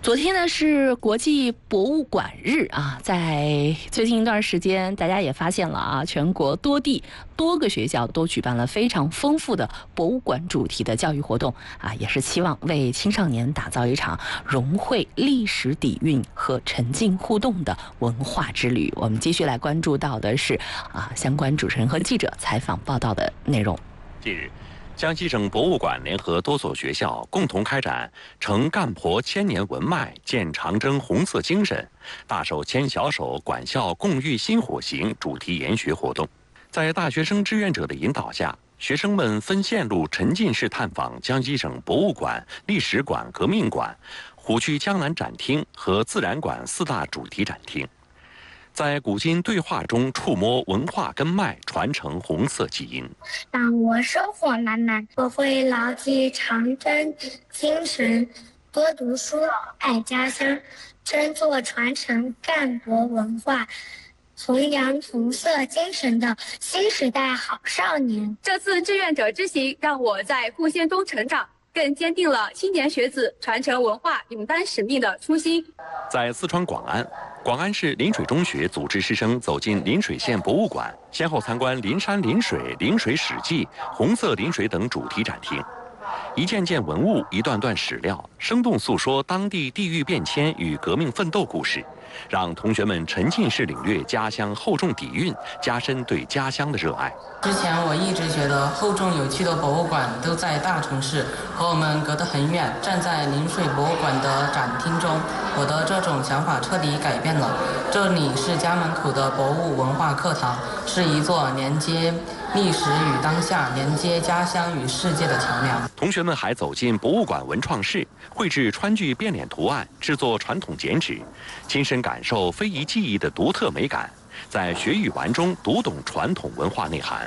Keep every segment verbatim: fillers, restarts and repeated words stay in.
昨天呢是国际博物馆日啊，在最近一段时间，大家也发现了啊，全国多地多个学校都举办了非常丰富的博物馆主题的教育活动啊，也是期望为青少年打造一场融汇历史底蕴和沉浸互动的文化之旅。我们继续来关注到的是啊，相关主持人和记者采访报道的内容。 近日，江西省博物馆联合多所学校共同开展“承干婆千年文脉，建长征红色精神，大手牵小手，管校共育薪火行”主题研学活动。在大学生志愿者的引导下，学生们分线路沉浸式探访江西省博物馆、历史馆、革命馆、虎踞江南展厅和自然馆四大主题展厅，在古今对话中触摸文化根脉，传承红色基因。 当我收获满满，我会牢记长征精神，多读书，爱家乡，争做传承干博文化，弘扬红色精神的新时代好少年。 这次志愿者之行让我在故乡中成长，更坚定了青年学子传承文化、勇担使命的初心。 在四川广安，广安市临水中学组织师生走进临水县博物馆，先后参观灵山临水、临水史记、红色临水等主题展厅。一件件文物，一段段史料，生动诉说当地地域变迁与革命奋斗故事，让同学们沉浸式领略家乡厚重底蕴，加深对家乡的热爱。 之前我一直觉得厚重有趣的博物馆都在大城市，和我们隔得很远。站在临水博物馆的展厅中，我的这种想法彻底改变了。这里是家门口的博物文化课堂，是一座连接历史与当下、连接家乡与世界的桥梁。 同学们还走进博物馆文创室，绘制川剧变脸图案，制作传统剪纸，亲身感受非遗技艺的独特美感，在学与玩中读懂传统文化内涵。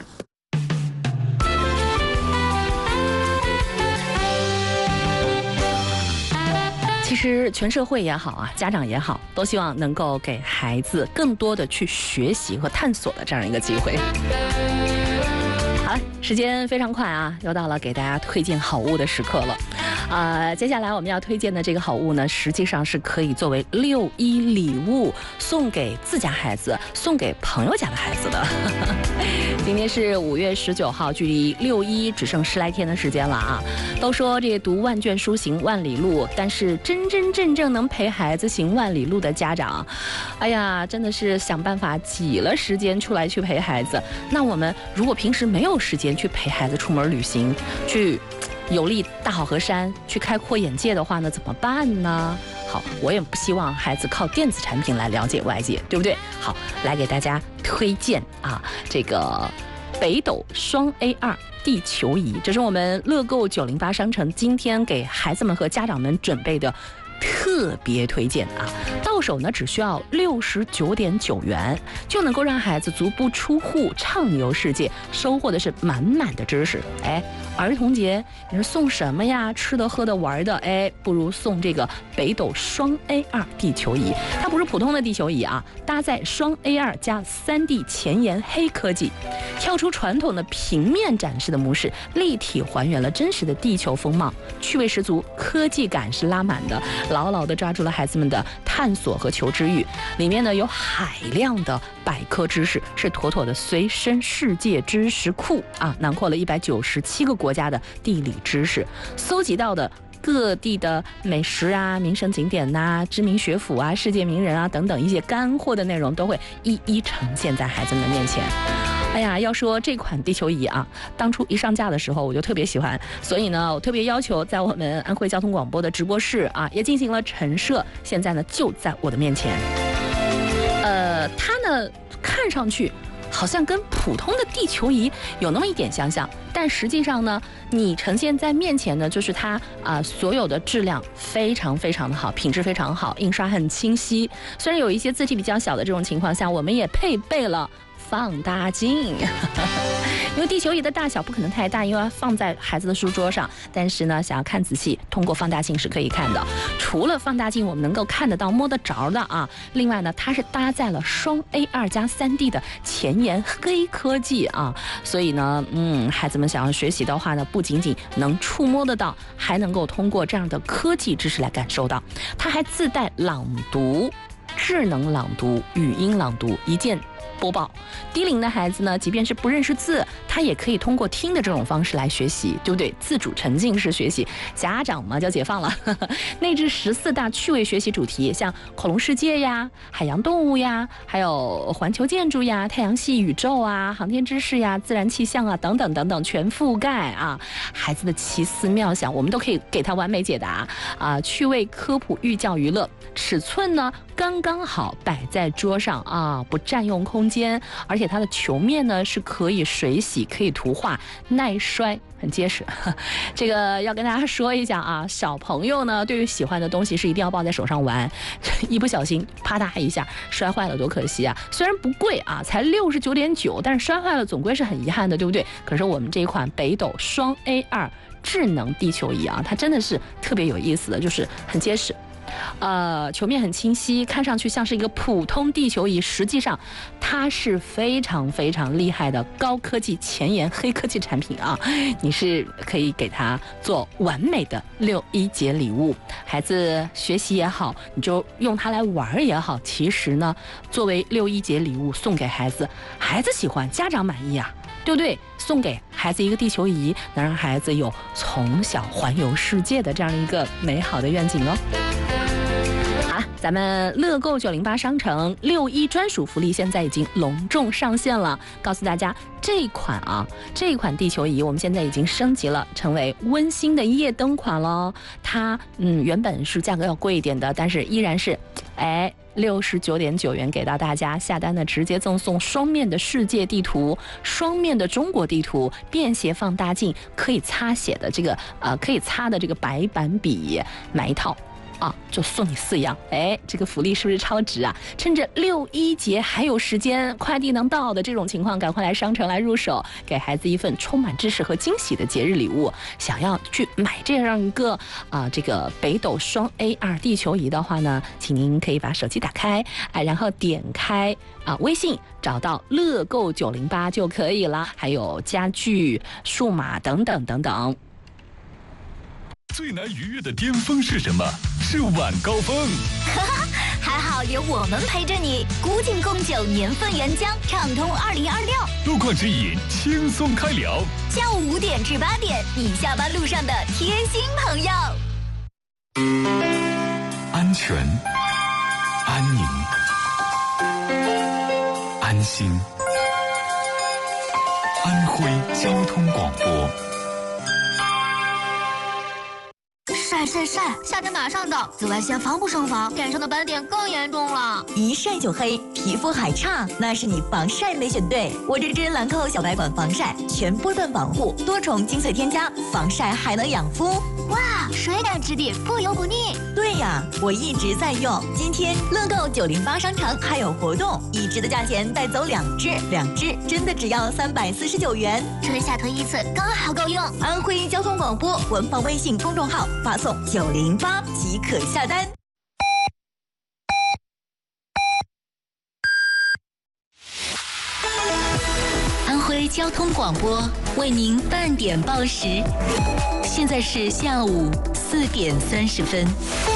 其实全社会也好啊，家长也好，都希望能够给孩子更多的去学习和探索的这样一个机会。好了，时间非常快啊，又到了给大家推荐好物的时刻了。呃，接下来我们要推荐的这个好物呢，实际上是可以作为六一礼物送给自家孩子、送给朋友家的孩子的。今天是五月十九号，距离六一只剩十来天的时间了啊。都说这读万卷书行万里路，但是真真正正能陪孩子行万里路的家长，哎呀，真的是想办法挤了时间出来去陪孩子。那我们如果平时没有时间去陪孩子出门旅行，去游历大好河山，去开阔眼界的话呢，怎么办呢？好，我也不希望孩子靠电子产品来了解外界，对不对？好，来给大家推荐啊，这个北斗双 A 二 地球仪，这是我们乐购九零八商城今天给孩子们和家长们准备的特别推荐啊！到手呢只需要六十九点九元，就能够让孩子足不出户畅游世界，收获的是满满的知识。哎，儿童节你说送什么呀？吃的、喝的、玩的，哎，不如送这个北斗双 A 二 地球仪。它不是普通的地球仪啊，搭载双 A 二 加 三 D 前沿黑科技，跳出传统的平面展示的模式，立体还原了真实的地球风貌，趣味十足，科技感是拉满的。牢牢地抓住了孩子们的探索和求知欲，里面呢有海量的百科知识，是妥妥的随身世界知识库啊，囊括了一百九十七个国家的地理知识，搜集到的各地的美食啊、名胜景点呐、啊、知名学府啊、世界名人啊等等一些干货的内容，都会一一呈现在孩子们的面前。哎呀，要说这款地球仪啊，当初一上架的时候我就特别喜欢，所以呢，我特别要求在我们安徽交通广播的直播室啊，也进行了陈设，现在呢就在我的面前。呃，它呢看上去好像跟普通的地球仪有那么一点相像，但实际上呢，你呈现在面前呢，就是它啊、呃、所有的质量非常非常的好，品质非常好，印刷很清晰。虽然有一些字体比较小的这种情况下，我们也配备了放大镜。因为地球仪的大小不可能太大，因为要放在孩子的书桌上。但是呢，想要看仔细，通过放大镜是可以看的。除了放大镜我们能够看得到、摸得着的啊，另外呢，它是搭载了双 A 二 加 三 D 的前沿黑科技啊，所以呢，嗯，孩子们想要学习的话呢，不仅仅能触摸得到，还能够通过这样的科技知识来感受到。它还自带朗读、智能朗读、语音朗读一键播报。低龄的孩子呢，即便是不认识字，他也可以通过听的这种方式来学习，对不对？自主沉浸式学习，家长嘛就解放了。内置十四大趣味学习主题，像恐龙世界呀、海洋动物呀，还有环球建筑呀、太阳系宇宙啊、航天知识呀、自然气象啊等等等等，全覆盖啊。孩子的奇思妙想，我们都可以给他完美解答啊。趣味科普、寓教于乐，尺寸呢刚刚好摆在桌上啊，不占用空间，而且它的球面呢是可以水洗、可以涂画、耐摔，很结实。这个要跟大家说一下啊，小朋友呢对于喜欢的东西是一定要抱在手上玩，一不小心啪嗒一下摔坏了多可惜啊！虽然不贵啊，才六十九点九，但是摔坏了总归是很遗憾的，对不对？可是我们这一款北斗双 A 二 智能地球仪啊，它真的是特别有意思的，就是很结实。呃，球面很清晰，看上去像是一个普通地球仪，实际上它是非常非常厉害的高科技前沿黑科技产品啊！你是可以给它做完美的六一节礼物，孩子学习也好，你就用它来玩也好，其实呢，作为六一节礼物送给孩子，孩子喜欢，家长满意啊，对不对？送给孩子一个地球仪，能让孩子有从小环游世界的这样一个美好的愿景哦。咱们乐购九零八商城六一专属福利现在已经隆重上线了，告诉大家这一款啊，这一款地球仪我们现在已经升级了，成为温馨的夜灯款了。它嗯原本是价格要贵一点的，但是依然是哎六十九点九元给到大家，下单的直接赠送双面的世界地图、双面的中国地图、便携放大镜、可以擦写的这个呃可以擦的这个白板笔，买一套。啊，就送你四样，哎，这个福利是不是超值啊？趁着六一节还有时间，快递能到的这种情况，赶快来商城来入手，给孩子一份充满知识和惊喜的节日礼物。想要去买这样一个啊、呃，这个北斗双 A 二 地球仪的话呢，请您可以把手机打开，哎，然后点开啊、呃、微信，找到乐购九零八就可以了。还有家具、数码等等等等。 最难逾越的巅峰是什么？是晚高峰。 还好有我们陪着你，古井贡酒年份原浆，畅通二零二六。 路况指引，轻松开聊。 下午五点至八点，你下班路上的贴心朋友。 安全、安宁、安心。安徽交通广播。 晒晒晒！夏天马上到，紫外线防不胜防，脸上的斑点更严重了。 一晒就黑，皮肤还差，那是你防晒没选对。我这支兰蔻小白管防晒，全波段防护，多重精粹添加，防晒还能养肤。 哇，水感质地，不油不腻。 对呀，我一直在用。今天乐购九零八商城还有活动，一支的价钱带走两支，两支真的只要三百四十九元， 春夏推一次，刚好够用。 安徽交通广播官方微信公众号发送九零八即可下单。 安徽交通广播为您半点报时，现在是下午四点三十分。